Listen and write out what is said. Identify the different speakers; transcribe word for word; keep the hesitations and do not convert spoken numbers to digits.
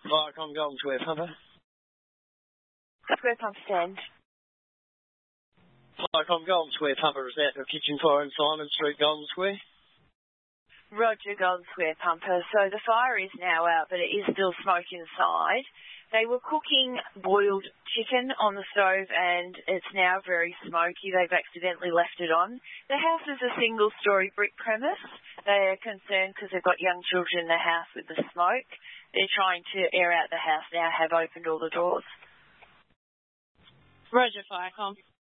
Speaker 1: Viacom Golden Square Pumper.
Speaker 2: Square Pump Stand.
Speaker 1: Viacom Golden Square Pumper is out of kitchen fire in Simon Street, Golden Square.
Speaker 2: Roger, Golden Square Pumper. So the fire is now out, but it is still smoke inside. They were cooking boiled chicken on the stove and it's now very smoky. They've accidentally left it on. The house is a single-storey brick premise. They are concerned because they've got young children in the house with the smoke. They're trying to air out the house now, have opened all the doors.
Speaker 3: Roger, Viacom.